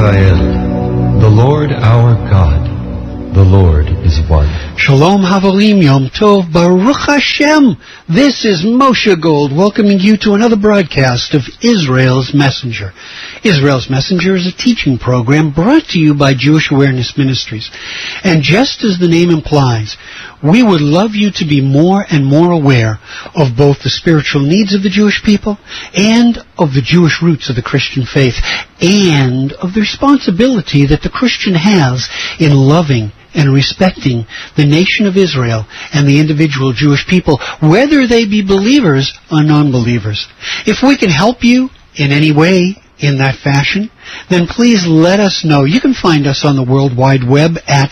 Israel, the Lord our God, the Lord is one. Shalom Havolim Yom Tov Baruch Hashem. This is Moshe Gold welcoming you to another broadcast of Israel's Messenger. Israel's Messenger is a teaching program brought to you by Jewish Awareness Ministries. And just as the name implies, we would love you to be more and more aware of both the spiritual needs of the Jewish people and of the Jewish roots of the Christian faith and of the responsibility that the Christian has in loving and respecting the nation of Israel and the individual Jewish people, whether they be believers or non-believers. If we can help you in any way in that fashion, then please let us know. You can find us on the World Wide Web at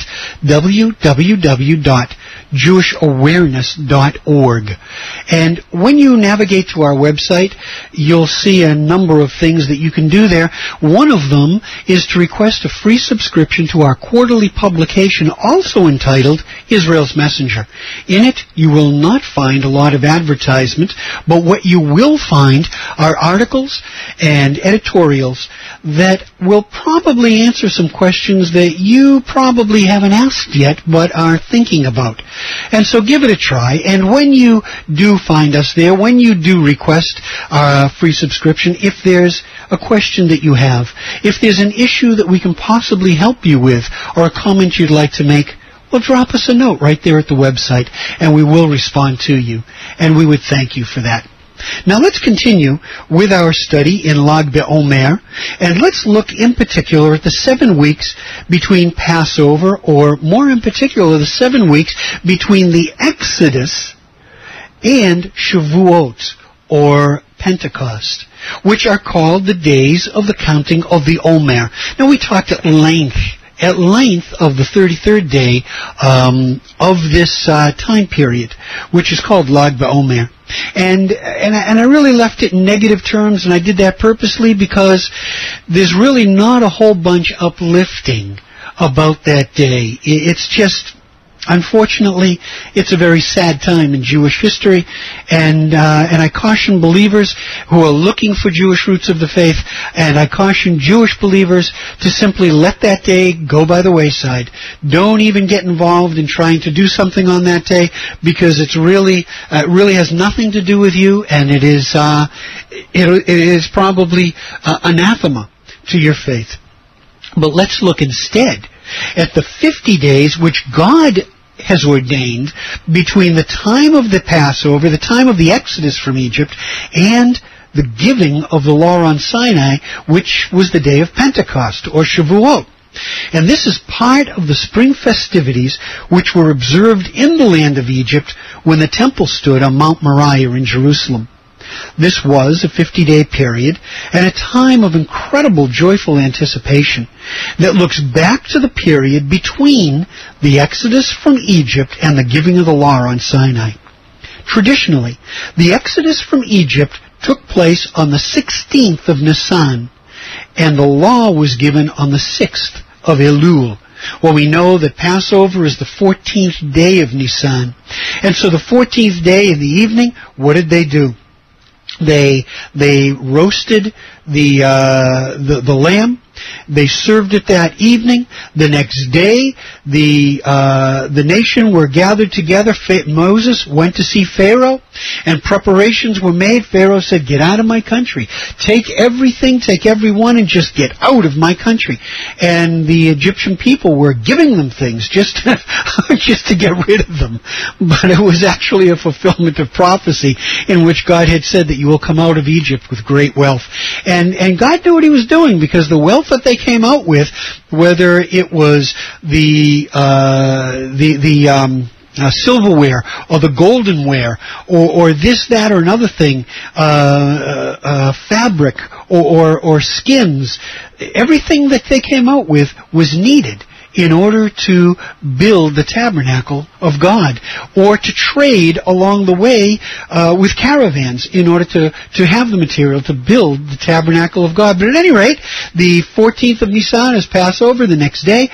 www.jewishawareness.org. And when you navigate to our website, you'll see a number of things that you can do there. One of them is to request a free subscription to our quarterly publication, also entitled Israel's Messenger. In it, you will not find a lot of advertisement, but what you will find are articles and editorials that will probably answer some questions that you probably haven't asked yet but are thinking about. And so give it a try. And when you do find us there, when you do request a free subscription, if there's a question that you have, if there's an issue that we can possibly help you with, or a comment you'd like to make, well, drop us a note right there at the website, and we will respond to you. And we would thank you for that. Now let's continue with our study in Lag BaOmer, and let's look in particular at the 7 weeks between Passover, or more in particular, the 7 weeks between the Exodus and Shavuot, or Pentecost, which are called the days of the counting of the Omer. Now we talked at length of the 33rd day of this time period, which is called Lag BaOmer. And I really left it in negative terms, and I did that purposely because there's really not a whole bunch uplifting about that day. It's just, unfortunately, it's a very sad time in Jewish history, and I caution believers who are looking for Jewish roots of the faith, and I caution Jewish believers to simply let that day go by the wayside. Don't even get involved in trying to do something on that day, because it really has nothing to do with you, and it is probably anathema to your faith. But let's look instead at the 50 days which God has ordained between the time of the Passover, the time of the Exodus from Egypt, and the giving of the law on Sinai, which was the day of Pentecost, or Shavuot. And this is part of the spring festivities which were observed in the land of Egypt when the temple stood on Mount Moriah in Jerusalem. This was a 50-day period and a time of incredible joyful anticipation that looks back to the period between the Exodus from Egypt and the giving of the law on Sinai. Traditionally, the Exodus from Egypt took place on the 16th of Nisan, and the law was given on the 6th of Elul. Well, we know that Passover is the 14th day of Nisan. And so the 14th day in the evening, what did they do? They roasted the lamb. They served it that evening. The next day, the nation were gathered together. Moses went to see Pharaoh, and preparations were made. Pharaoh said, "Get out of my country. Take everything, take everyone, and just get out of my country." And the Egyptian people were giving them things just to get rid of them. But it was actually a fulfillment of prophecy in which God had said that you will come out of Egypt with great wealth. And God knew what he was doing, because the wealth that they came out with, whether it was the silverware or the goldenware or this, that, or another thing, fabric or skins, everything that they came out with was needed in order to build the tabernacle of God, or to trade along the way with caravans in order to have the material to build the tabernacle of God. But at any rate, the 14th of Nisan is Passover. The next day,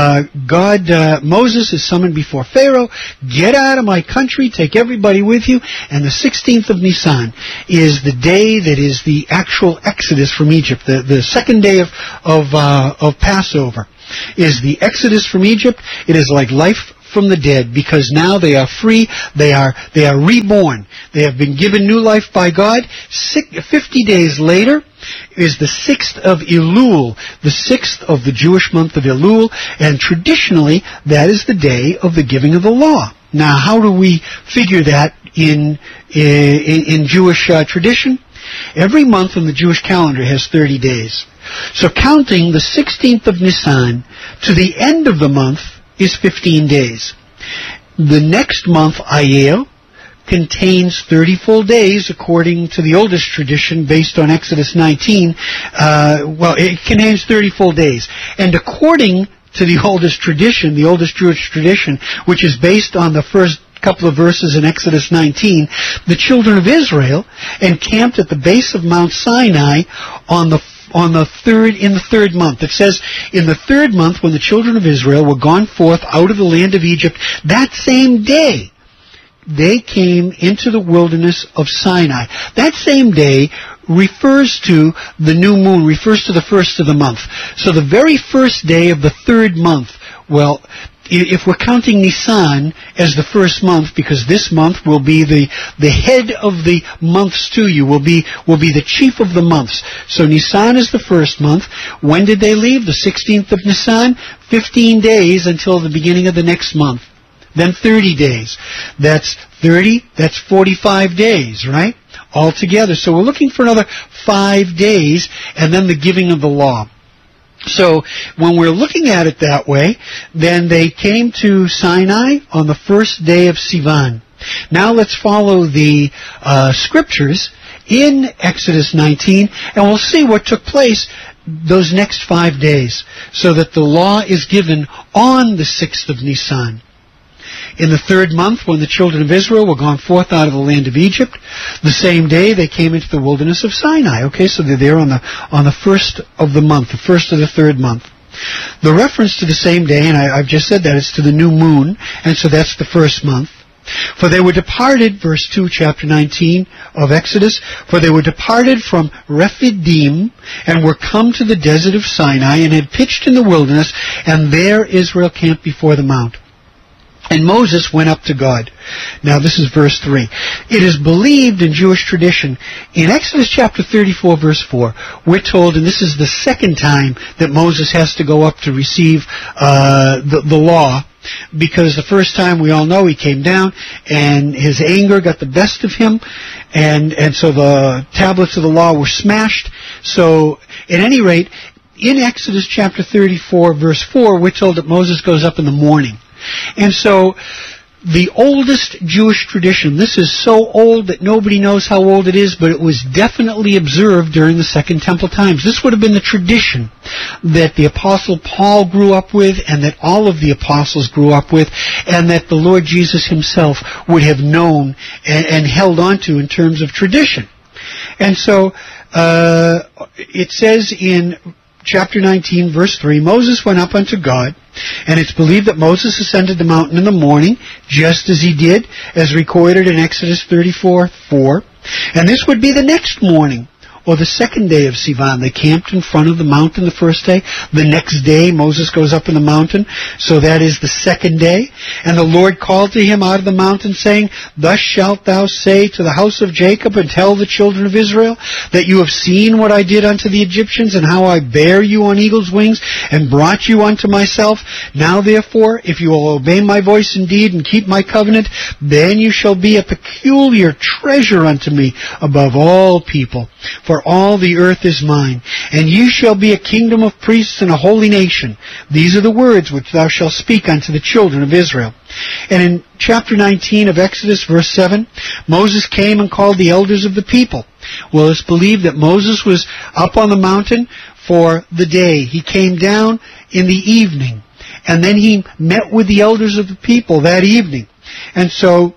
Moses is summoned before Pharaoh. Get out of my country, take everybody with you. And the 16th of Nisan is the day that is the actual exodus from Egypt. The second day of Passover is the exodus from Egypt. It is like life from the dead, because now they are free, they are reborn. They have been given new life by God. 50 days later is the 6th of Elul, the 6th of the Jewish month of Elul, and traditionally that is the day of the giving of the law. Now, how do we figure that in Jewish tradition? Every month on the Jewish calendar has 30 days. So counting the 16th of Nisan to the end of the month is 15 days. The next month, Iyar, contains 30 full days according to the oldest tradition based on Exodus 19. It contains 30 full days. And according to the oldest tradition, the oldest Jewish tradition, which is based on the first couple of verses in Exodus 19, the children of Israel encamped at the base of Mount Sinai in the third month. It says, in the third month, when the children of Israel were gone forth out of the land of Egypt, that same day they came into the wilderness of Sinai. That same day refers to the new moon, refers to the first of the month. So the very first day of the third month, well, if we're counting Nisan as the first month, because this month will be the head of the months to you, will be the chief of the months. So Nisan is the first month. When did they leave? The 16th of Nisan? 15 days until the beginning of the next month. Then 30 days. That's 30, that's 45 days, right? Altogether. So we're looking for another 5 days, and then the giving of the law. So when we're looking at it that way, then they came to Sinai on the first day of Sivan. Now let's follow the scriptures in Exodus 19, and we'll see what took place those next 5 days, so that the law is given on the 6th of Nisan. In the third month, when the children of Israel were gone forth out of the land of Egypt, the same day they came into the wilderness of Sinai. Okay, so they're there on the first of the month, the first of the third month. The reference to the same day, and I've just said that, it's to the new moon, and so that's the first month. For they were departed, verse 2, chapter 19 of Exodus, for they were departed from Rephidim, and were come to the desert of Sinai, and had pitched in the wilderness, and there Israel camped before the mount. And Moses went up to God. Now this is verse 3. It is believed in Jewish tradition, in Exodus chapter 34, verse 4, we're told, and this is the second time that Moses has to go up to receive the law, because the first time, we all know, he came down and his anger got the best of him, and so the tablets of the law were smashed. So at any rate, in Exodus chapter 34, verse 4, we're told that Moses goes up in the morning. And so, the oldest Jewish tradition, this is so old that nobody knows how old it is, but it was definitely observed during the Second Temple times. This would have been the tradition that the Apostle Paul grew up with, and that all of the apostles grew up with, and that the Lord Jesus himself would have known and held on to in terms of tradition. And so, it says in chapter 19, verse 3, Moses went up unto God, and it's believed that Moses ascended the mountain in the morning, just as he did, as recorded in Exodus 34:4. And this would be the next morning, or the second day of Sivan. They camped in front of the mountain the first day. The next day, Moses goes up in the mountain, so that is the second day. And the Lord called to him out of the mountain, saying, Thus shalt thou say to the house of Jacob, and tell the children of Israel, that you have seen what I did unto the Egyptians, and how I bare you on eagle's wings, and brought you unto myself. Now therefore, if you will obey my voice indeed, and keep my covenant, then you shall be a peculiar treasure unto me above all people. For all the earth is mine, and you shall be a kingdom of priests and a holy nation. These are the words which thou shalt speak unto the children of Israel. And in chapter 19 of Exodus, verse 7, Moses came and called the elders of the people. Well, it's believed that Moses was up on the mountain for the day. He came down in the evening. And then he met with the elders of the people that evening. And so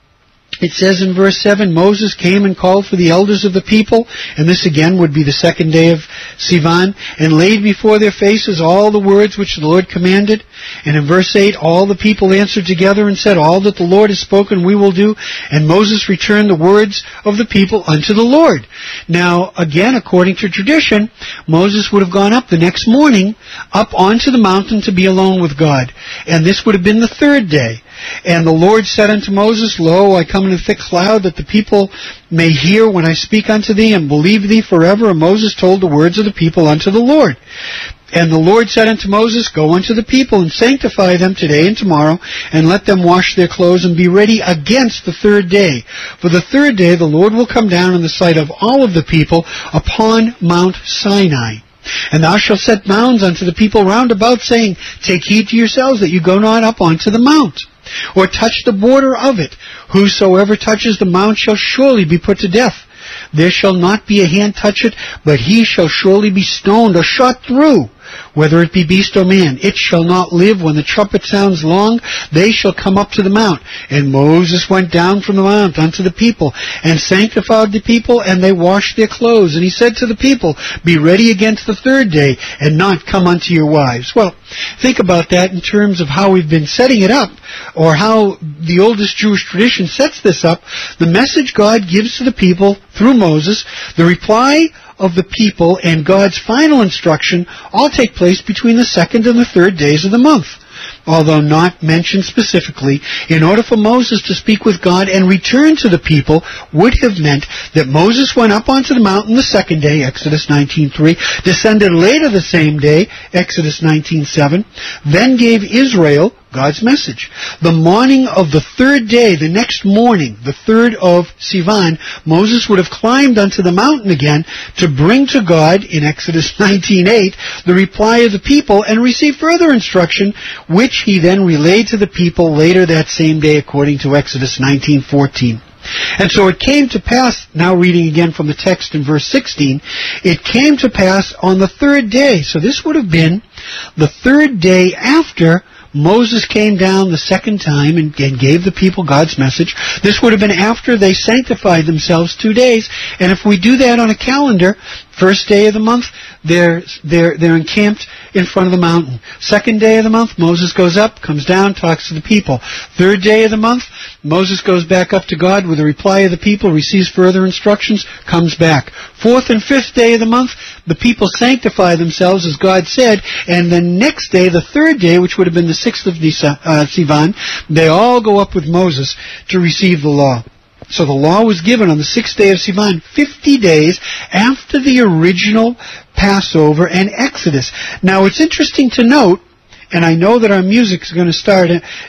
it says in verse 7, Moses came and called for the elders of the people, and this again would be the second day of Sivan, and laid before their faces all the words which the Lord commanded. And in verse 8, all the people answered together and said, all that the Lord has spoken we will do. And Moses returned the words of the people unto the Lord. Now, again, according to tradition, Moses would have gone up the next morning, up onto the mountain to be alone with God. And this would have been the third day. And the Lord said unto Moses, Lo, I come in a thick cloud, that the people may hear when I speak unto thee, and believe thee forever. And Moses told the words of the people unto the Lord. And the Lord said unto Moses, Go unto the people, and sanctify them today and tomorrow, and let them wash their clothes, and be ready against the third day. For the third day the Lord will come down in the sight of all of the people upon Mount Sinai. And thou shalt set bounds unto the people round about, saying, Take heed to yourselves that you go not up unto the mount, or touch the border of it. Whosoever touches the mount shall surely be put to death. There shall not be a hand touch it, but he shall surely be stoned or shot through, whether it be beast or man. It shall not live. When the trumpet sounds long, they shall come up to the mount. And Moses went down from the mount unto the people, and sanctified the people, and they washed their clothes. And he said to the people, Be ready against the third day, and not come unto your wives. Well, think about that in terms of how we've been setting it up, or how the oldest Jewish tradition sets this up. The message God gives to the people through Moses, the reply of the people, and God's final instruction all take place between the second and the third days of the month. Although not mentioned specifically, in order for Moses to speak with God and return to the people would have meant that Moses went up onto the mountain the second day, Exodus 19:3, descended later the same day, Exodus 19:7, then gave Israel God's message. The morning of the third day, the next morning, the third of Sivan, Moses would have climbed unto the mountain again to bring to God, in Exodus 19:8, the reply of the people and receive further instruction, which he then relayed to the people later that same day, according to Exodus 19:14. And so it came to pass, now reading again from the text in verse 16, it came to pass on the third day. So this would have been the third day after Moses came down the second time and gave the people God's message. This would have been after they sanctified themselves 2 days. And if we do that on a calendar, first day of the month, they're encamped in front of the mountain. Second day of the month, Moses goes up, comes down, talks to the people. Third day of the month, Moses goes back up to God with a reply of the people, receives further instructions, comes back. Fourth and fifth day of the month, the people sanctify themselves as God said, and the next day, the third day, which would have been the 6th of Sivan, they all go up with Moses to receive the law. So the law was given on the 6th day of Sivan, 50 days after the original Passover and Exodus. Now it's interesting to note, and I know that our music is going to start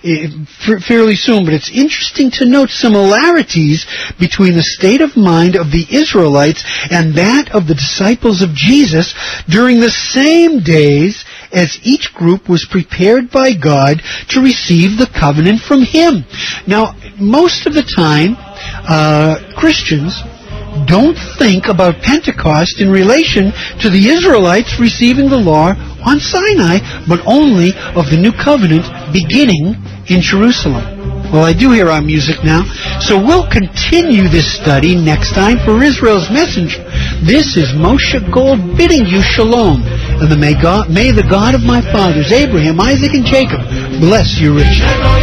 fairly soon, but it's interesting to note similarities between the state of mind of the Israelites and that of the disciples of Jesus during the same days as each group was prepared by God to receive the covenant from Him. Now, most of the time, Christians don't think about Pentecost in relation to the Israelites receiving the law on Sinai, but only of the new covenant beginning in Jerusalem. Well, I do hear our music now, so we'll continue this study next time for Israel's messenger. This is Moshe Gold bidding you shalom, and may the God of my fathers, Abraham, Isaac, and Jacob, bless you richly.